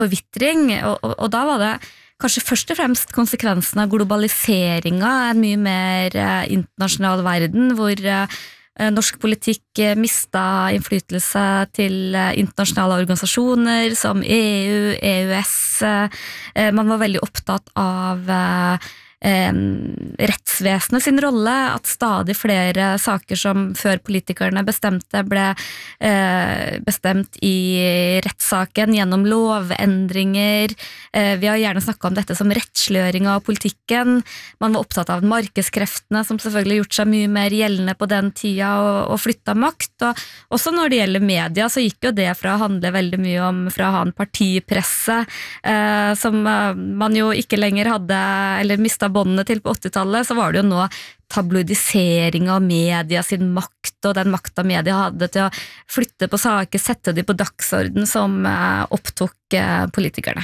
forvittring, og da var det kanskje først og fremst konsekvensen av globaliseringa, en mye mer internasjonal verden, hvor norsk politikk mistet innflytelse til internasjonale organisasjoner som EU, EØS. Man var veldig opptatt av rettsvesenet sin rolle, at stadig flere saker som før politikerne bestemte ble bestemt i rettssaken gjennom lovendringer. Vi har gjerne snakket om dette som rettsliggjøring av politikken. Man var opptatt av markedskreftene som selvfølgelig gjort seg mye mer gjeldende på den tida og flyttet makt. Og også når det gjelder media så gikk jo det fra å handle veldig mye om fra å ha en partipresse som man jo ikke lenger hadde eller mistet båndene til på 80-tallet, så var det jo nå tabloidisering av media sin makt og den makta media hadde til å flytte på saker, sette de på dagsorden som opptok politikerne.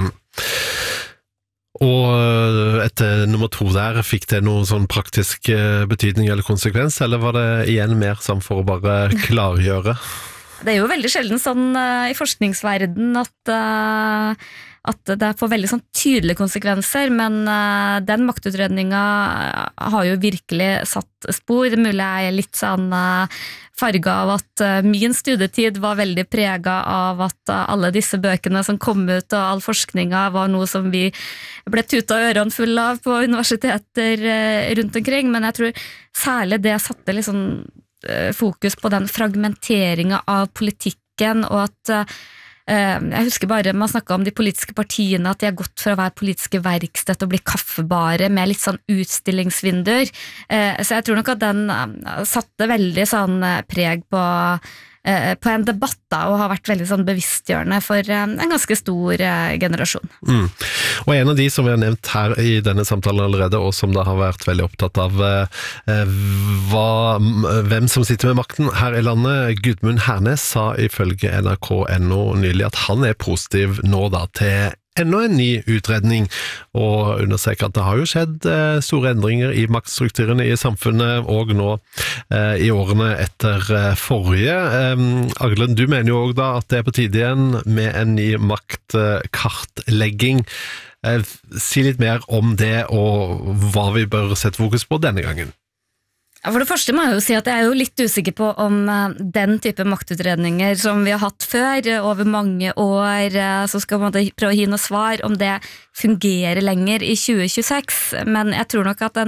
Og etter nummer 2 der, fikk det noen sånn praktisk betydning eller konsekvens, eller var det igjen mer sånn for å bare klargjøre? Det jo veldig sjelden sånn i forskningsverden at det får veldig sånn tydelige konsekvenser, men den maktutredninga har jo virkelig satt spor. Det mulig jeg litt sånn farget av at min studietid var veldig preget av at alle disse bøkene som kom ut og all forskninga var noe som vi ble tuta ørene full av på universiteter rundt omkring, men jeg tror særlig det satte litt sånn fokus på den fragmenteringa av politikken, og at jeg husker bare man snakket om de politiske partiene, at de har gått fra å være politiske verksted og bli kaffebare med litt sånn utstillingsvinduer, så jeg tror nok at den satte veldig sånn preg på en debatt da, og har vært veldig sånn bevisstgjørende for en ganske stor generasjon. Og en av de som vi har nevnt her i denne samtalen allerede, og som da har vært veldig opptatt av hvem som sitter med makten her i landet, Gudmund Hernes sa ifølge NRK.no nylig at han positiv nå da til enda en ny utredning, og understreker at det har jo skjedd store endringer i maktstrukturene i samfunnet, og nå i årene etter forrige. Aglen, du mener jo også da at det på tide igjen med en ny maktkartlegging. Si litt mer om det, og hva vi bør sette fokus på denne gangen. For det første må jeg jo si at jeg jo litt usikker på om den type maktutredninger som vi har hatt før, over mange år, så skal man prøve å gi noe svar om det fungerer lenger i 2026, men jeg tror nok at en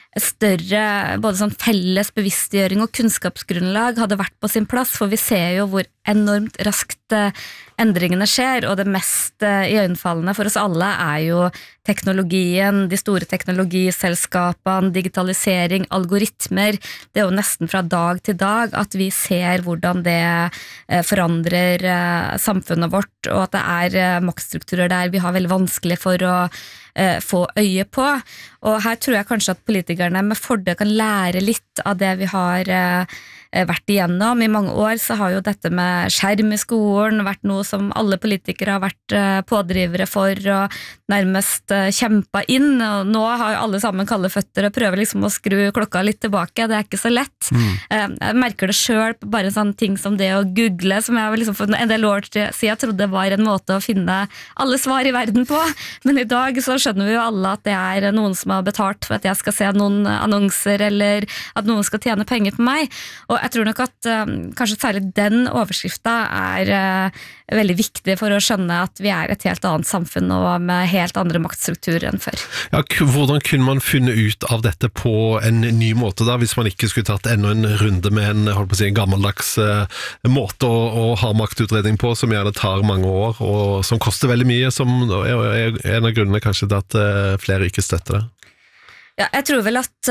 større både sånn felles bevisstgjøring og kunnskapsgrunnlag hadde vært på sin plass, for vi ser jo hvor enormt raskt endringene skjer, og det mest iøynefallende for oss alle jo teknologien, de store teknologiselskapene, digitalisering, algoritmer. Det jo nesten fra dag til dag at vi ser hvordan det forandrer samfunnet vårt, og at det maktstrukturer der vi har veldig vanskelig for å få øye på. Og her tror jeg kanskje at politikerne med fordel kan lære litt av det vi har vært igjennom. I mange år så har jo dette med skjerm i skolen vært noe som alle politikere har vært pådrivere for og nærmest kjempet inn, og nå har jo alle sammen kalde føtter og prøver liksom å skru klokka litt tilbake. Det ikke så lett. Jeg merker det selv, bare sånne ting som det å google, som jeg liksom for en del år siden trodde var en måte å finne alle svar i verden på, men i dag så skjønner vi jo alle at det noen som har betalt for at jeg skal se noen annonser, eller at noen skal tjene penger på meg, og jeg tror nok at kanskje særlig den overskriften veldig viktig for å skjønne at vi et helt annet samfunn og med helt andre maktstrukturer enn før. Ja, hvordan kunne man finne ut av dette på en ny måte da, hvis man ikke skulle tatt enda en runde med en, holdt på å si, en gammeldags måte å ha maktutredning på, som gjerne tar mange år, og som koster veldig mye, som en av grunnene kanskje til at flere ikke støtter det? Ja, jeg tror vel at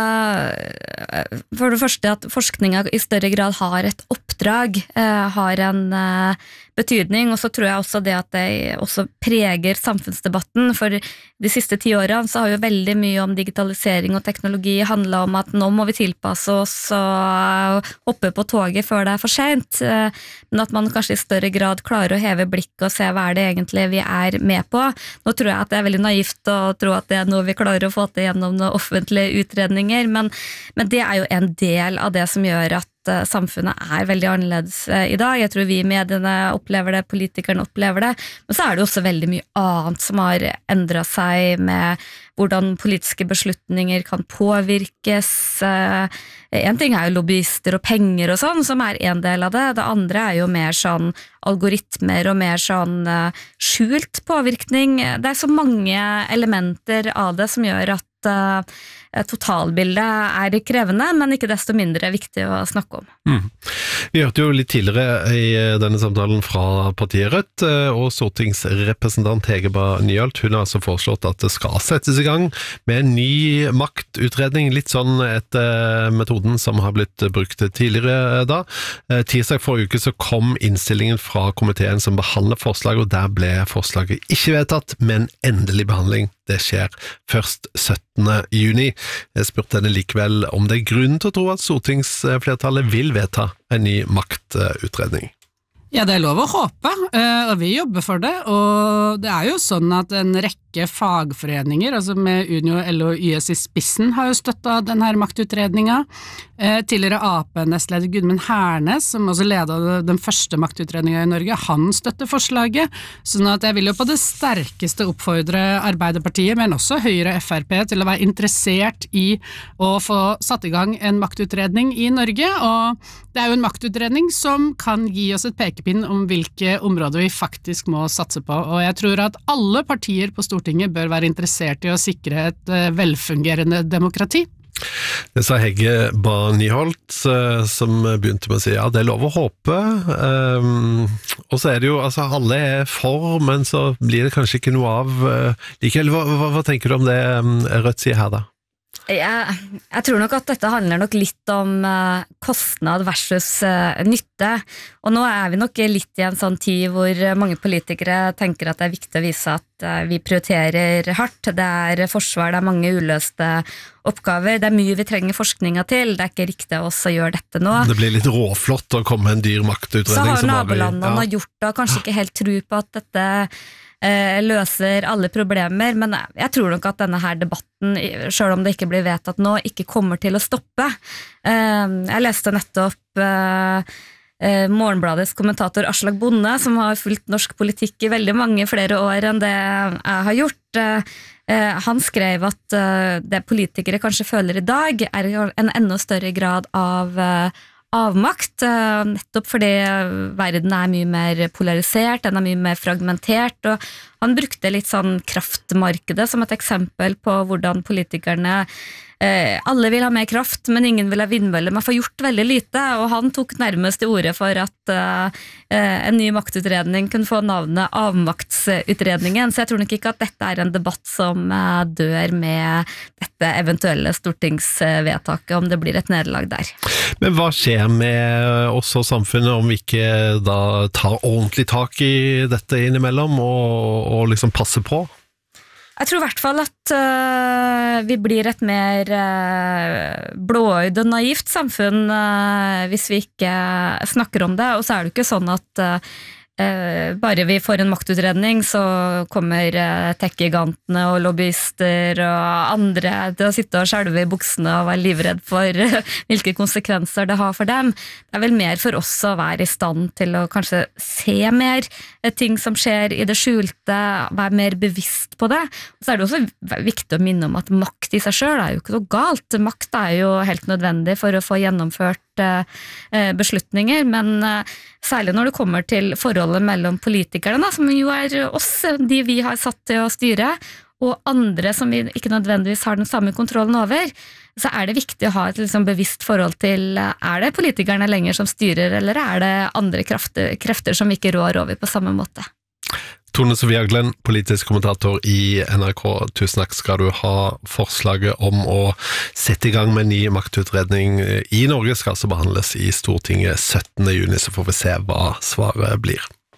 for det første at forskningen i større grad har et oppdrag, har en betydning, og så tror jeg også det at det også preger samfunnsdebatten, for de siste 10 årene så har jo veldig mye om digitalisering og teknologi handlet om at nå må vi tilpasse oss og hoppe på toget før det for sent, men at man kanskje i større grad klarer å heve blikket og se hva det egentlig vi med på. Nå tror jeg at det veldig naivt å tro at det noe vi klarer å få til gjennom noen offentlige utredninger, men det jo en del av det som gjør at samfunnet veldig annerledes I dag. Jeg tror vi I mediene opplever det, politikerne opplever det, men så det jo også veldig mye annet som har endret seg med hvordan politiske beslutninger kan påvirkes. En ting jo lobbyister og penger og sånn, som en del av det. Det andre jo mer sånn algoritmer og mer sånn skjult påvirkning. Det så mange elementer av det som gjør at totalbildet krevende, men ikke desto mindre viktig å snakke om. Vi hørte jo litt tidligere I denne samtalen fra partiet Rødt, og stortingsrepresentant Hege Bae Nyholt, hun har altså foreslått at det skal settes I gang med en ny maktutredning, litt sånn etter metoden som har blitt brukt tidligere da. Tirsdag forrige uke så kom innstillingen fra komiteen som behandler forslaget, og der ble forslaget ikke vedtatt, men endelig behandling. Det skjer først 17. juni. Jeg spurte henne likevel om det grunn til å tro at stortingsflertallet vil vedta en ny maktutredning. Ja, det lov å håpe, og vi jobber for det, og det jo sånn at en rekke fagforeninger, altså med Unio, LO og YS I spissen, har jo støttet denne maktutredningen. Tidligere AP-nestleder Gudmund Hernes, som også ledet den første maktutredningen I Norge, han støtter forslaget, sånn at jeg vil jo på det sterkeste oppfordre Arbeiderpartiet, men også Høyre og FrP, til å være interessert I å få satt I gang en maktutredning I Norge, og det jo en maktutredning som kan gi oss et pekepinn om hvilke områder vi faktisk må satse på, og jeg tror at alle partier på Stortinget bør være interessert I å sikre et velfungerende demokrati. Det sa Hege Bae Nyholt, som begynte med å si, ja, det lov å håpe, og så det jo, altså alle for, men så blir det kanskje ikke noe av likevel. Hva tenker du om det Rødt sier her da? Jeg tror nok at dette handler nok litt om kostnad versus nytte, og nå vi nok litt I en sånn tid hvor mange politikere tenker at det viktig å vise at vi prioriterer hardt, det forsvar, det mange uløste oppgaver, det mye vi trenger forskninga til, det ikke riktig av oss å gjøre dette nå. Det blir litt råflott å komme med en dyr maktutredning. Så har nabolandene har gjort det, og kanskje ikke helt tro på at dette løser alle problemer, men jeg tror nok at denne her debatten, selv om det ikke blir vedtatt nå, ikke kommer til å stoppe. Jeg leste nettopp Morgenbladets kommentator Aslak Bonde, som har fulgt norsk politikk I veldig mange flere år enn det jeg har gjort. Han skrev at det politikere kanskje føler I dag en enda større grad av avmakt, nettopp fordi verden mye mer polarisert, den mye mer fragmentert, og han brukte litt sånn kraftmarkedet som et eksempel på hvordan politikerne alle vil ha mer kraft, men ingen vil ha vindmøller. Man får gjort veldig lite, og han tok nærmest til orde for at en ny maktutredning kunne få navnet avmaktsutredningen, så jeg tror nok ikke at dette en debatt som dør med dette eventuelle stortingsvedtaket, om det blir et nederlag der. Men hva skjer med oss og samfunnet om vi ikke da tar ordentlig tak I dette innimellom og liksom passer på? Jeg tror I hvert fall at vi blir et mer blåøyd og naivt samfunn hvis vi ikke snakker om det, og så det ikke sånn at bare vi får en maktutredning så kommer tech-gigantene og lobbyister og andre til å sitte og skjelve I buksene og være livredd for hvilke konsekvenser det har for dem. Det vel mer for oss å være I stand til å kanskje se mer ting som skjer I det skjulte, være mer bevisst på det. Og så det også viktig å minne om at makt I seg selv jo ikke noe galt. Makt jo helt nødvendig for å få gjennomført beslutninger, men særlig når det kommer til forholdet mellom politikerne, som jo oss, de vi har satt til å styre, og andre som vi ikke nødvendigvis har den samme kontrollen over, så det viktig å ha et liksom bevisst forhold til, det politikerne lenger som styrer, eller det andre krefter som vi ikke rår over på samme måte. Tone Sofie Aglen, politisk kommentator I NRK, tusen takk skal du ha. Forslaget om å sette I gang med en ny maktutredning I Norge skal altså behandles I Stortinget 17. juni, så får vi se hva svaret blir.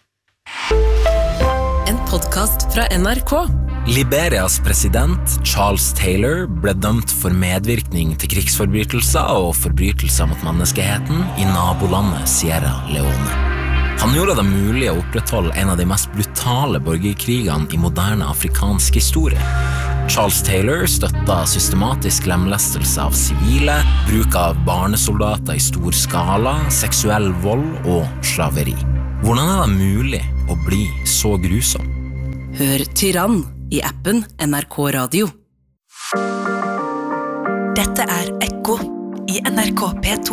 En podcast fra NRK. Liberias president, Charles Taylor, ble dømt for medvirkning til krigsforbrytelser og forbrytelser mot menneskeheten I nabolandet Sierra Leone. Han gjorde det mulig å opprettholde en av de mest brutale borgerkrigene i moderne afrikansk historie. Charles Taylor støttet systematisk lemlestelse av sivile, bruk av barnesoldater i stor skala, seksuell vold og slaveri. Hvordan det mulig å bli så grusom? Hør Tyrann i appen NRK Radio. Dette Ekko i NRK P2.